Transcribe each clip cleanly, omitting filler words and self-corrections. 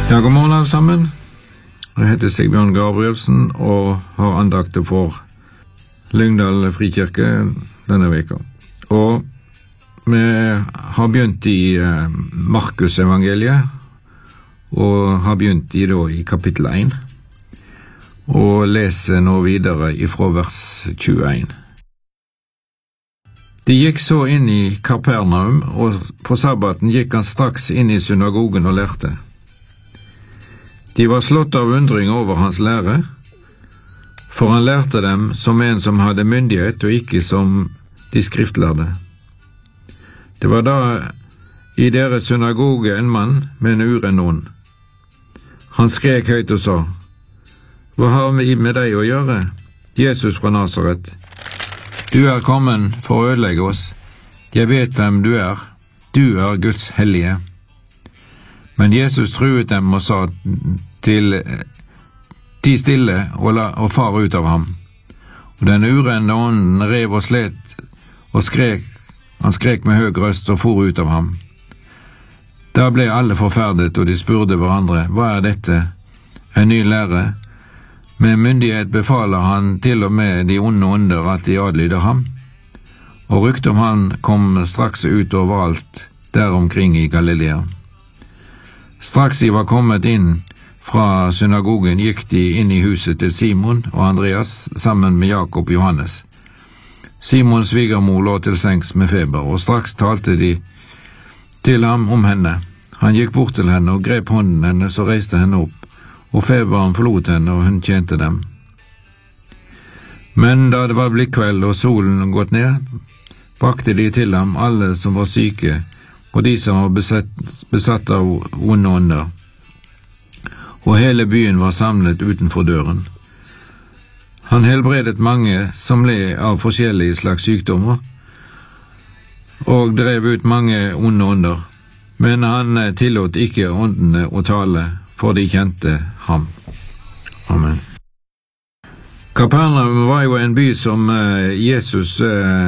Ja, god morgen alle sammen. Jeg heter Sigbjørn Gabrielsen og har andakter for Lyngdal Frikirke denne veka. Og vi har begynt i Markus evangeliet, og har begynt i kapittel 1, og leser nå videre ifra vers 21. De gikk så inn i Kapernaum, og på sabbaten gikk han straks inn i synagogen og lærte. De var slått av undring over hans lære, for han lærte dem som en som hadde myndighet og ikke som de skriftlærde. Det var da i deres synagoge en mann med en uren ånd. Han skrek høyt og sa, «Hva har vi med deg å gjøre, Jesus fra Nazaret? Du er kommet for å ødelegge oss. Jeg vet hvem du er Guds hellige.» Men Jesus truet dem og sa til ti stille og far ut av ham. Og den urene ånden rev og slet og skrek. Han skrek med høy røst og for ut av ham. Da ble alle forferdet, og de spurte hverandre, «Hva er dette? En ny lære?» Med myndighet befaler han til og med de onde ånder at de adlyder ham. Og ryktet om han kom straks ut overalt der omkring i Galilea. Straks de var kommet inn fra synagogen, gikk de inn i huset til Simon og Andreas sammen med Jakob og Johannes. Simons svigermor lå til sengs med feber, og straks talte de til ham om henne. Han gikk bort til henne og grep hånden hennes og reiste henne opp, og feberen forlot henne, og hun tjente dem. Men da det var blitt kveld og solen gått ned, brakte de til ham alle som var syke, og de som var besatt av onde ånder. Og hele byen var samlet utenfor døren. Han helbredet mange som led av forskjellige slags sykdommer, og drev ut mange onde ånder, men han tillot ikke åndene å tale, for de kjente ham. Amen. Kapernaum var jo en by som Jesus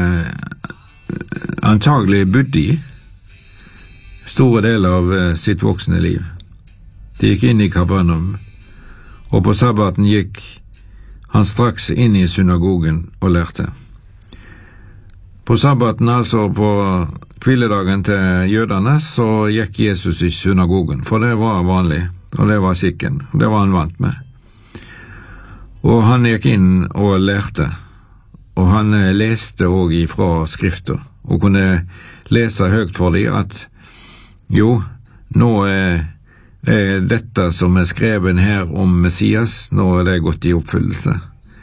antagelig bodde i store deler av sitt voksne liv. De gikk inn i Kapernaum, og på sabbaten gikk han straks inn i synagogen og lærte. På sabbaten, altså på hviledagen til jødene, så gikk Jesus i synagogen, for det var vanlig, og det var skikken, og det var han vant med. Og han gikk inn og lærte, og han leste også ifra skrifter, og kunne lese høyt for dem at jo, nå er dette som er skrevet her om Messias, nå er det gått i oppfyllelse.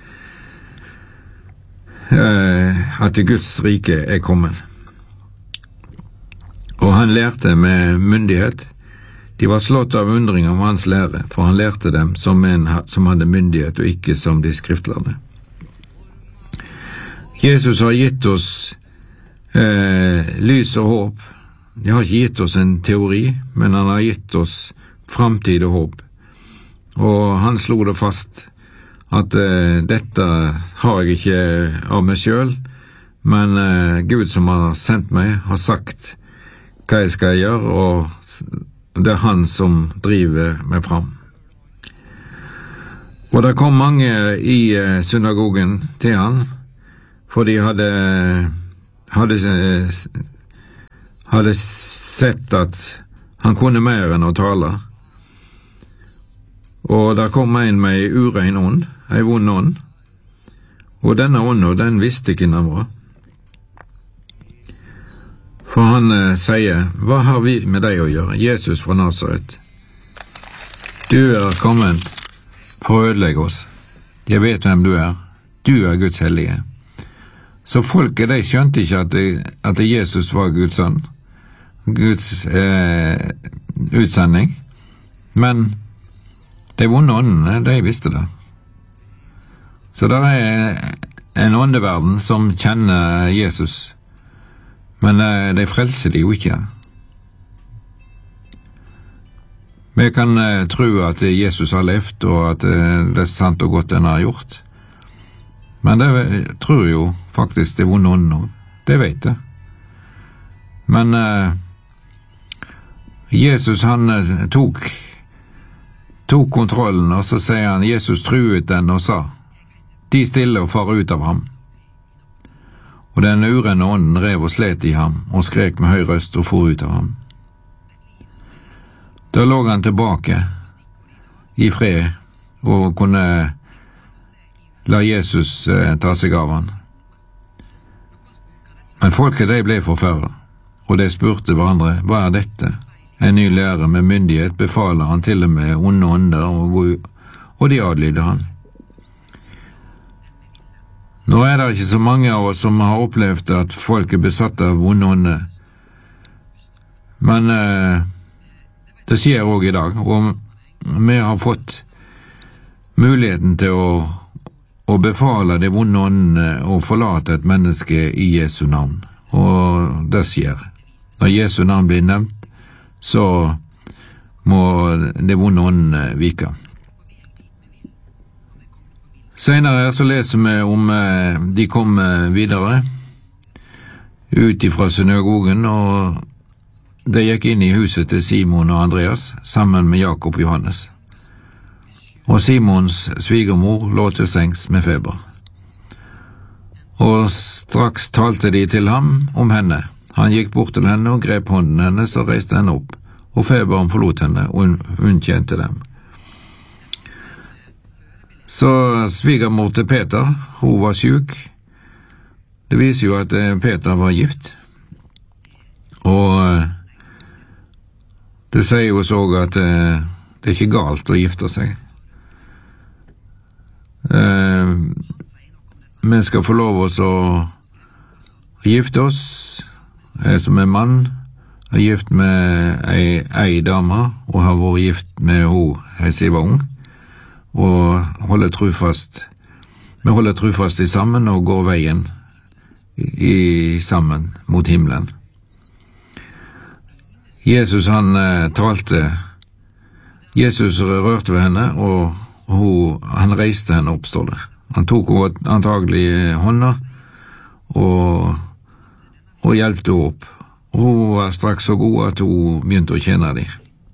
At Guds rike er kommet. Og han lærte med myndighet. De var slått av undring om hans lære, for han lærte dem som en som hadde myndighet, og ikke som de skriftlærde. Jesus har gitt oss lys og håp. Han har ikke gitt oss en teori, men han har gitt oss framtid og håp. Og han slo det fast at dette har jeg ikke av meg selv, men Gud som har sendt meg har sagt hva jeg skal gjøre, og det er han som driver meg fram. Og det kom mange i synagogen til han, for de hadde sett at han kunne mer enn å tale. Og der kom en med urein ånd, en vond ånd, og denne ånden, den visste ikke hvem han var. For han sier, «Hva har vi med deg å gjøre, Jesus fra Nazaret? Du er kommet for å ødelegge oss. Jeg vet hvem du er Guds hellige.» Så folket, de skjønte ikke at Jesus var Guds sønn, Guds utsending, men de vonde åndene, de visste det. Så det er en åndeverden som kjenner Jesus, men de frelser de jo ikke. Vi kan tro at Jesus har levd, og at det er sant og godt han har gjort, men det tror jo faktisk det vonde åndene, det vet det. Men Jesus han tok tok kontrollen, og så sier han, Jesus truet den og sa, «Ti stille og far ut av ham.» Og den urene ånden rev og slet i ham, og skrek med høy røst og for ut av ham. Da lå han tilbake i fred, og kunne la Jesus ta seg av han. Men folket de ble forferdet, og de spurte hverandre, «Hva er dette?» En ny lærer med myndighet befaler han til og med onde ånder, og de adlyder han. Nå er det ikke så mange av oss som har opplevd at folk er besatt av onde ånder, men det skjer også i dag, og vi har fått muligheten til å befale de vonde åndene og forlate et menneske i Jesu navn, og det skjer. Når Jesu navn blir nevnt, så må de vonde åndene vike. Senere så leser vi om de kom videre ut fra synagogen, og de gikk inn i huset til Simon og Andreas sammen med Jakob og Johannes. Og Simons svigermor lå til sengs med feber. Og straks talte de til ham om henne. Han gikk bort til henne og grep hånden hennes og reiste henne opp, og feberen forlot henne, og hun kjente dem. Så svigermor til Peter, hun var syk. Det viser jo at Peter var gift, og det sier jo også at det er ikke galt å gifte seg. Vi skal få lov oss å gifte oss. Jeg som er mann er gift med ei dame, og har vært gift med henne siden jeg var ung, og vi holder trufast i sammen og går veien sammen mot himmelen. Jesus Jesus rørte ved henne, og han reiste henne opp, står det. Han tok henne antagelig hånda og hjelpte henne opp. Hun var straks så god at hun begynte å tjene dem.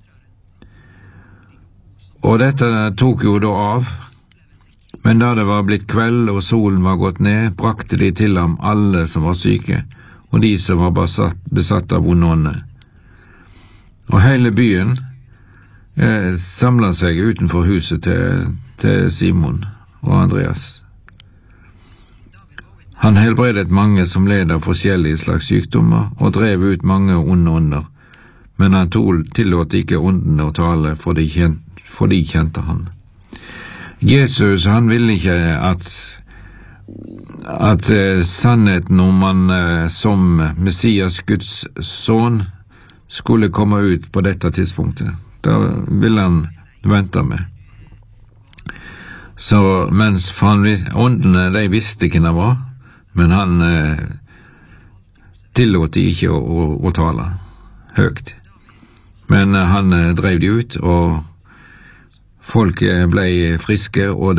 Og dette tok jo da av, men da det var blitt kveld og solen var gått ned, brakte de til ham alle som var syke, og de som var besatt av onde ånder. Og hele byen samlet seg utenfor huset til Simon og Andreas. Han helbredet mange som led av forskjellige slags sykdommer og drev ut mange onde ånder, men han tillot ikke åndene å tale, for de kjente han. Jesus, han ville ikke at sannheten om han som Messias, Guds sønn, skulle komme ut på dette tidspunktet. Da ville han vente med. Så mens åndene, de visste hvem han var, men han tillot de ikke å tale høyt. Men han drev de ut, og folk ble friske, og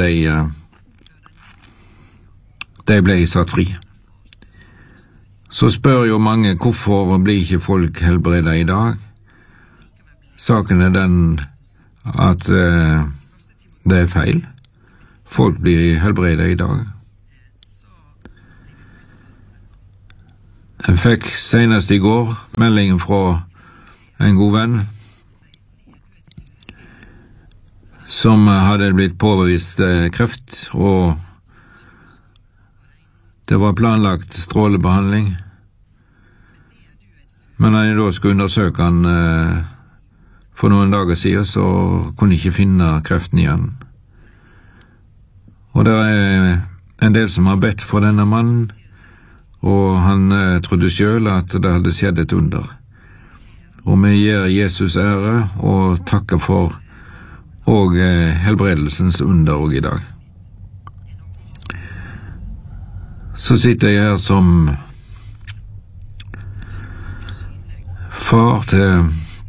de ble satt fri. Så spør jo mange, hvorfor blir ikke folk helbredet i dag? Saken er den at det er feil. Folk blir helbredet i dag. Jeg fikk senest i går meldingen fra en god venn som hadde blitt påvist kreft, og det var planlagt strålebehandling, men når jeg da skulle undersøke han for noen dager siden, så kunne jeg ikke finne kreften igjen. Og det er en del som har bedt for denne mannen, og han trodde selv at det hadde skjedd et under. Og vi gir Jesus ære og takker for og helbredelsens under også i dag. Så sitter jeg her som far til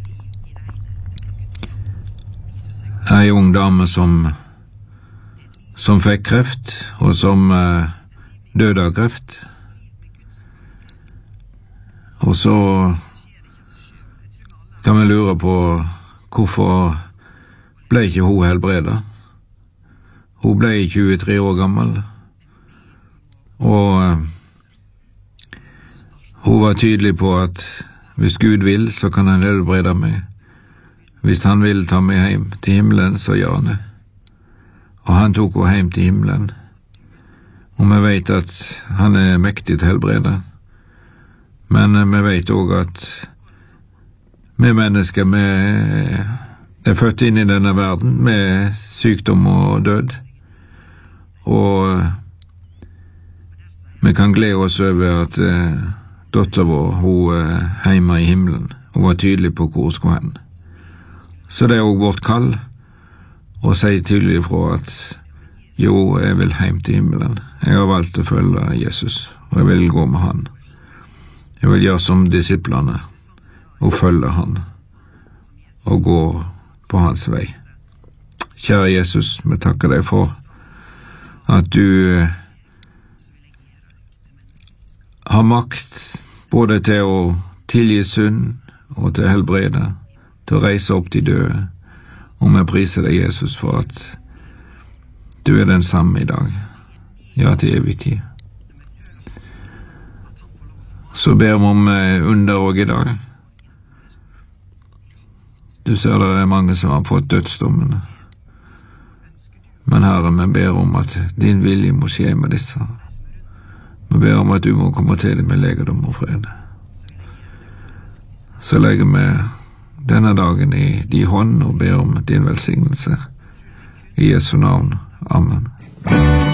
ei ung dame som fikk kreft, og som døde av kreft. Og så kan vi lure på hvorfor ble ikke hun helbredet. Hun ble 23 år gammel, og hun var tydelig på at hvis Gud vil, så kan han helbrede meg. Hvis han vil ta meg hjem til himmelen, så gjør han det. Og han tok henne hjem til himmelen. Og vi vet at han mektig til helbrede. Men vi vet også at vi mennesker født inn i denne verden med sykdom og død. Og vi kan glede oss over at datteren vår, hun hjemme i himmelen. Hun var tydelig på hvor hun skulle hen. Så det også vårt kall å si tydelig fra at jo, jeg vil hjem til himmelen. Jeg har valgt å følge Jesus, og jeg vil gå med han. Jeg vil gjøre som disiplene, og følge han, og gå på hans vei. Kjære Jesus, vi takker deg for at du har makt både til å tilgi synd og til å helbrede, til å reise opp de døde, og vi priser deg, Jesus, for at du den samme i dag, ja, til evig tid. Så ber vi om under også i dag. Du ser det mange som har fått dødsdommen. Men Herre, vi ber om at din vilje må skje med disse. Vi ber om at du må komme til dem med legedom og fred. Så legger vi denne dagen i din hånd og ber om din velsignelse. I Jesu navn. Amen.